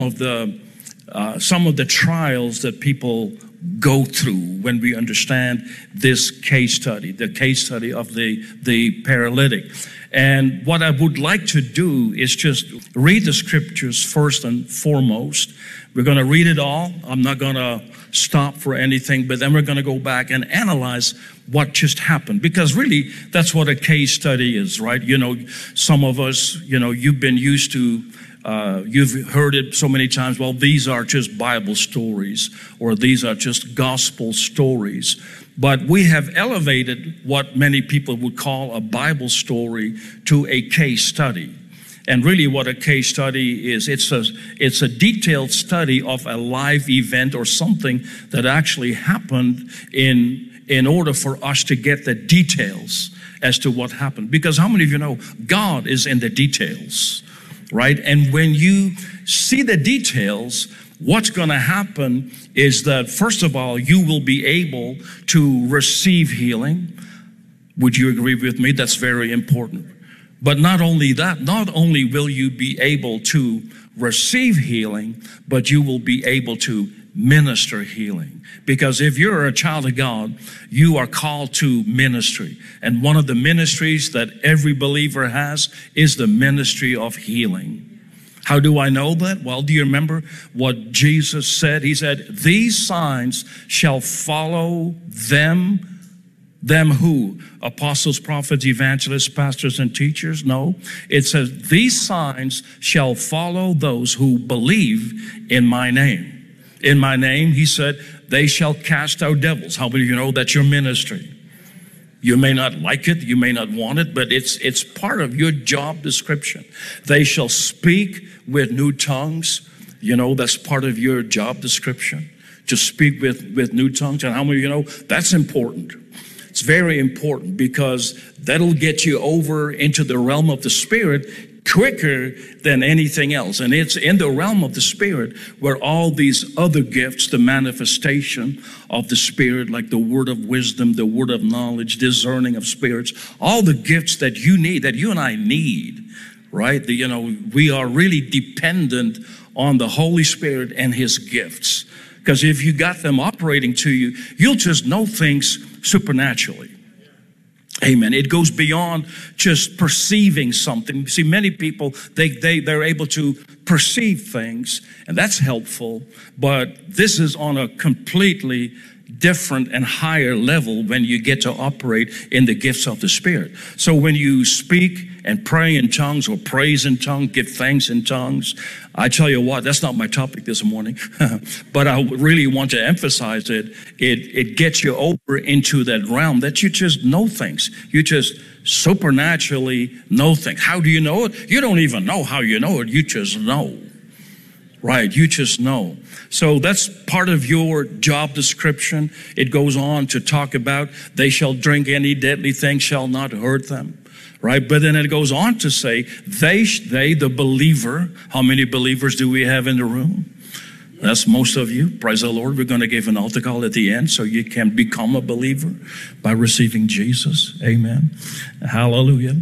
of the trials that people go through when we understand this case study, the case study of the paralytic. And what I would like to do is just read the scriptures first and foremost. We're going to read it all. I'm not going to stop for anything, but then we're going to go back and analyze what just happened. Because really, that's what a case study is, right? You know, some of us, you know, you've been used to you've heard it so many times, well, these are just Bible stories, or these are just gospel stories. But we have elevated what many people would call a Bible story to a case study. And really what a case study is, it's a detailed study of a live event or something that actually happened in order for us to get the details as to what happened. Because how many of you know God is in the details? Right? And when you see the details, what's going to happen is that, first of all, you will be able to receive healing. Would you agree with me? That's very important. But not only that, not only will you be able to receive healing, but you will be able to minister healing. Because if you're a child of God, you are called to ministry. And one of the ministries that every believer has is the ministry of healing. How do I know that? Well, do you remember what Jesus said? He said, these signs shall follow them. Them who? Apostles, prophets, evangelists, pastors, and teachers? No. It says, these signs shall follow those who believe in my name. In my name, he said, they shall cast out devils. How many of you know that's your ministry? You may not like it, you may not want it, but it's part of your job description. They shall speak with new tongues. You know, that's part of your job description, to speak with new tongues. And how many of you know that's important? It's very important, because that'll get you over into the realm of the Spirit quicker than anything else. And it's in the realm of the Spirit where all these other gifts, the manifestation of the Spirit, like the word of wisdom, the word of knowledge, discerning of spirits, all the gifts that you need, that you and I need, right? You know, we are really dependent on the Holy Spirit and His gifts. Because if you got them operating to you, you'll just know things supernaturally. Amen. It goes beyond just perceiving something. See, many people, they're able to perceive things, and that's helpful. But this is on a completely different and higher level when you get to operate in the gifts of the Spirit. So when you speak and pray in tongues, or praise in tongues, give thanks in tongues, I tell you what, that's not my topic this morning, but I really want to emphasize it. It gets you over into that realm that you just know things. You just supernaturally know things. How do you know it? You don't even know how you know it. You just know. Right, you just know. So that's part of your job description. It goes on to talk about they shall drink any deadly thing shall not hurt them. Right, but then it goes on to say they, the believer. How many believers do we have in the room? That's most of you. Praise the Lord. We're going to give an altar call at the end so you can become a believer by receiving Jesus. Amen. Hallelujah.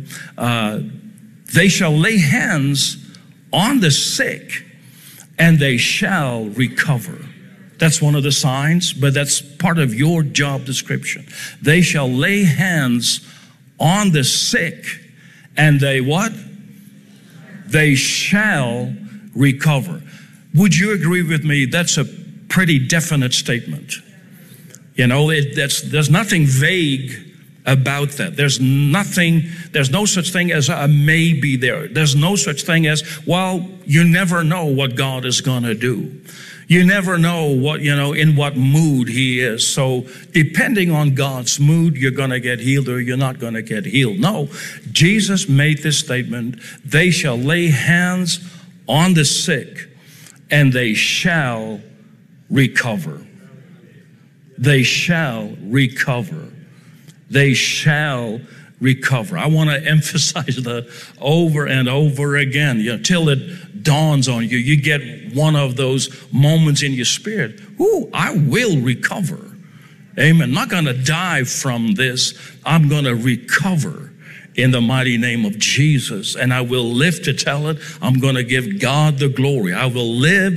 They shall lay hands on the sick, and they shall recover. That's one of the signs, but that's part of your job description. They shall lay hands on the sick, and they what? They shall recover. Would you agree with me? That's a pretty definite statement. You know, there's nothing vague about that. There's no such thing as a maybe there. There's no such thing as, well, you never know what God is going to do. You never know what, in what mood He is. So depending on God's mood, you're going to get healed or you're not going to get healed. No, Jesus made this statement, they shall lay hands on the sick and they shall recover. They shall recover. They shall recover. I want to emphasize that over and over again, till it dawns on you. You get one of those moments in your spirit. Ooh, I will recover. Amen. I'm not going to die from this. I'm going to recover in the mighty name of Jesus. And I will live to tell it. I'm going to give God the glory. I will live